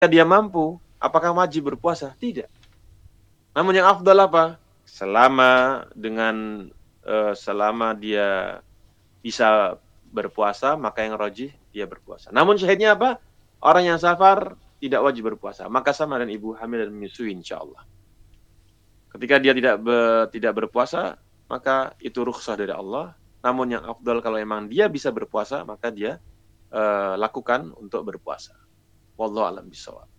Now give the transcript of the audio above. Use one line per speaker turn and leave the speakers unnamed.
dia mampu, apakah wajib berpuasa? Tidak. Namun yang afdal apa? Selama dia bisa berpuasa, maka yang rajih dia berpuasa. Namun syahidnya apa? Orang yang safar tidak wajib berpuasa. Maka sama dengan ibu hamil dan menyusui insyaallah. Ketika dia tidak berpuasa, maka itu rukhsah dari Allah. Namun yang afdal kalau memang dia bisa berpuasa, maka dia lakukan untuk berpuasa. Wallahu a'lam bishawab.